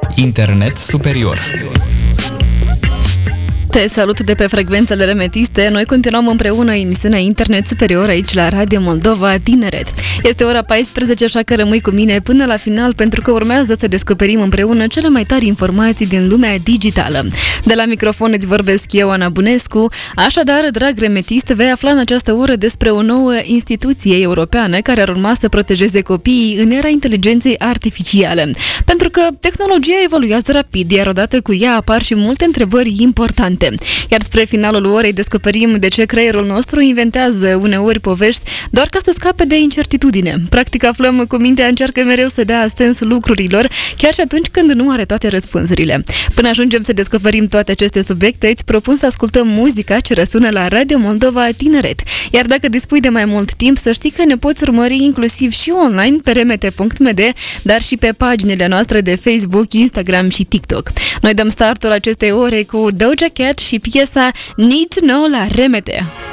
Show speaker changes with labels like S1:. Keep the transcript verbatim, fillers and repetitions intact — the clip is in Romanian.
S1: Internet superior.
S2: Te salut de pe frecvențele remetiste. Noi continuăm împreună emisiunea Internet Superior aici la Radio Moldova Tineret. Este ora paisprezece, așa că rămâi cu mine până la final pentru că urmează să descoperim împreună cele mai tari informații din lumea digitală. De la microfon îți vorbesc eu, Ana Bunescu. Așadar, drag remetist, vei afla în această oră despre o nouă instituție europeană care ar urma să protejeze copiii în era inteligenței artificiale. Pentru că tehnologia evoluează rapid, iar odată cu ea apar și multe întrebări importante. Iar spre finalul orei descoperim de ce creierul nostru inventează uneori povești doar ca să scape de incertitudine. Practic aflăm cum mintea încearcă mereu să dea sens lucrurilor, chiar și atunci când nu are toate răspunsurile. Până ajungem să descoperim toate aceste subiecte, îți propun să ascultăm muzica ce răsună la Radio Moldova Tineret. Iar dacă dispui de mai mult timp, să știi că ne poți urmări inclusiv și online pe remete punct m d, dar și pe paginile noastre de Facebook, Instagram și TikTok. Noi dăm startul acestei ore cu Doja Cat și piesa Need to Know la Remete.